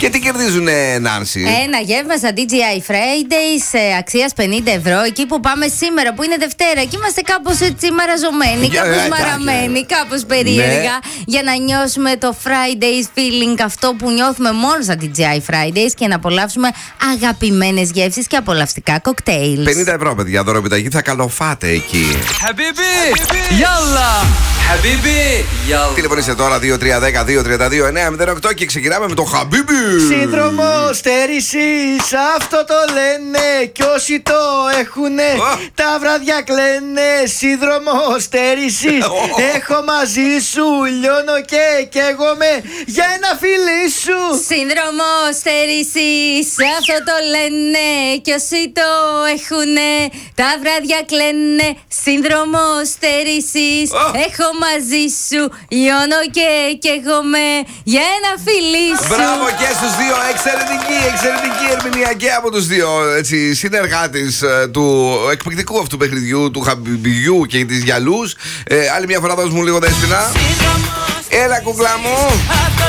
Και τι κερδίζουνε, Νάνση? Ένα γεύμα στα DJI Fridays αξίας 50 ευρώ. Εκεί που πάμε σήμερα, που είναι Δευτέρα, και είμαστε κάπως έτσι μαραζωμένοι, κάπως μαραμένοι, κάπως περίεργα. Για να νιώσουμε το Fridays feeling, αυτό που νιώθουμε μόνο στα DJI Fridays, και να απολαύσουμε αγαπημένες γεύσεις και απολαυστικά κοκτέιλ. 50 ευρώ, παιδιά, δωροπιταγή, θα καλοφάτε εκεί. Χαμπίμπι! Γιάλα! Χαμπίμπι! Γιάλα! Τηλεφωνήστε τώρα 2-3-10-2-32-9-08 και ξεκινάμε με το Χαμπίμπι. Σύνδρομο στέρησης, αυτό το λένε. Κι όσοι το έχουνε, τα βράδια κλαίνε. Σύνδρομο στέρησης, έχω μαζί σου. Λιώνω και καίγομαι για ένα φιλί σου. Σύνδρομο στέρησης, αυτό το λένε. Κι όσοι το έχουνε, τα βράδια κλαίνε. Σύνδρομο στέρησης, έχω μαζί σου. Λιώνω και καίγομαι για ένα φιλί σου. Μπράβο και στους δύο, εξαιρετική ερμηνεία και από τους δύο συνεργάτες του εκπληκτικού αυτού παιχνιδιού, του Χαμπιμπιού και της Γυαλούς. Άλλη μια φορά δώσ' μου λίγο, Δέσποινα. Έλα, κουκλά μου.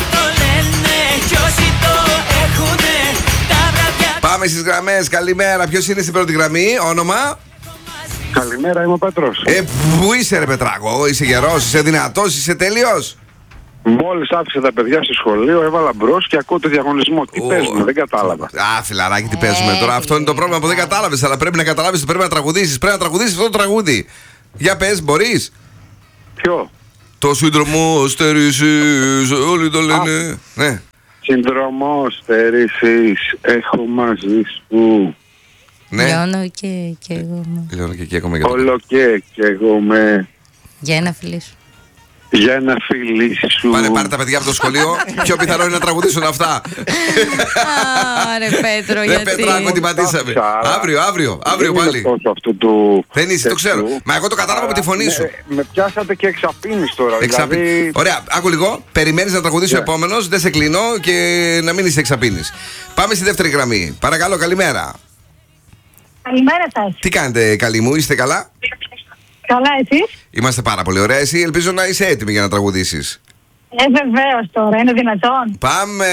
Πάμε στις γραμμές, καλημέρα. Ποιος είναι στην πρώτη γραμμή, όνομα? Καλημέρα, είμαι ο Πέτρος. Πού είσαι, ρε Πετράκο, είσαι γερός, είσαι δυνατός, είσαι τέλειος? Μόλις άφησα τα παιδιά στο σχολείο, έβαλα μπρος και ακούω το διαγωνισμό. Τι παίζουμε, δεν κατάλαβα. Α, φιλαράκι, τι παίζουμε τώρα. Αυτό είναι το πρόβλημα που δεν κατάλαβες. Αλλά πρέπει να καταλάβεις ότι πρέπει να τραγουδήσεις. Πρέπει να τραγουδήσεις αυτό το τραγούδι. Για πες, μπορείς? Ποιο? Το σύνδρομο στερήσεις, όλοι το λένε. Ναι. Σύνδρομο στερήσεις, έχω μαζί σου. Ναι. Λιώνω και καίγομαι. Λιώνω και καίγομαι. Όλο και καίγομαι. Για ένα φιλί σου. Για ένα φιλί σου. Πάρε τα παιδιά από το σχολείο. Πιο πιθανό είναι να τραγουδήσουν αυτά. Άρε Πέτρο, γιατί? Πετράκο, την πατήσαμε. Αύριο πάλι. Δεν είσαι, το ξέρω. Μα εγώ το κατάλαβα με τη φωνή σου. Με πιάσατε και εξαπίνεις τώρα. Ωραία, άκου λίγο. Περιμένεις να τραγουδήσει ο επόμενος, δεν σε κλείνω και να μην είσαι εξαπίνεις. Πάμε στη δεύτερη γραμμή. Παρακαλώ, καλημέρα. Καλημέρα σας. Τι κάνετε, καλή μου, είστε καλά? Καλά, εσείς? Είμαστε πάρα πολύ ωραία. Εσύ ελπίζω να είσαι έτοιμη για να τραγουδήσεις. Βεβαίως τώρα, είναι δυνατόν? Πάμε!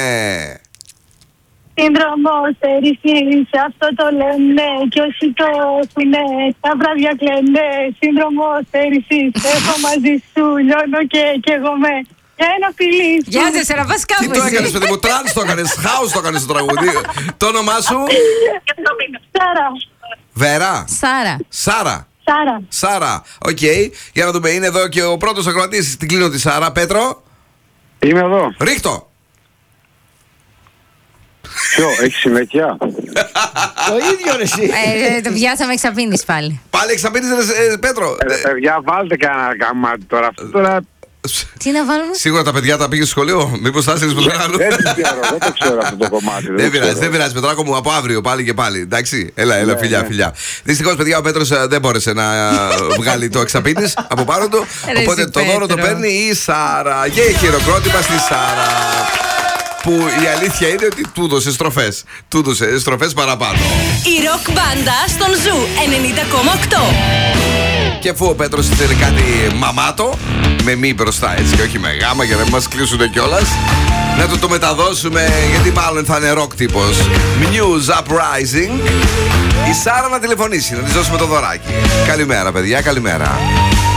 Σύνδρομο στερήσεις, αυτό το λένε. Κι όσοι το έχουνε, τα βράδια κλαίνε. Σύνδρομο στερήσεις, έχω μαζί σου. Λιώνω και καίγομαι για ένα φιλί σου. Γεια σας, να πας κάπου. Τι το έκανες, παιδί μου, τρανς το έκανες, χάος το έκανες το τραγούδι. Το όνομά σου? Σάρα. Βέρα. Σάρα. Σάρα, οκ. Για να δούμε, είναι εδώ και ο πρώτος ακροατής. Την κλείνω τη Σάρα. Πέτρο. Είμαι εδώ. Ρίχτω. Ποιο, έχει συνέχεια? Το ίδιο ρε εσύ. Το πιάσαμε εξαπίνεις πάλι. Πάλι εξαπίνεις, Πέτρο. Παιδιά, βάλτε κανένα καμάτι τώρα. Αυτό τώρα. Τι να βάλουμε? Σίγουρα τα παιδιά τα πήγε στο σχολείο. Μήπως θα έρθεις πουθενά άλλο? Δεν το ξέρω αυτό το κομμάτι. Δεν πειράζει, Πετράκο μου, από αύριο πάλι και πάλι. Εντάξει, έλα, φιλιά. Δυστυχώς, παιδιά, ο Πέτρος δεν μπόρεσε να βγάλει το εξαπίνης από πάνω του. Οπότε το δώρο το παίρνει η Σάρα. Και χειροκρότημα στη Σάρα. Που η αλήθεια είναι ότι του έδωσε στροφές. Του έδωσε στροφές παραπάνω. Η ροκ μπάντα στον Ζου 90,8. Και αφού ο Πέτρος θέλει κάτι μαμάτο, με μη μπροστά έτσι και όχι με γάμα για να μην μας κλείσουνε κιόλας, να του το μεταδώσουμε, γιατί μάλλον θα είναι ροκ τύπος. Muse Uprising. Η Σάρα να τηλεφωνήσει, να της δώσουμε το δωράκι. Καλημέρα, παιδιά, καλημέρα.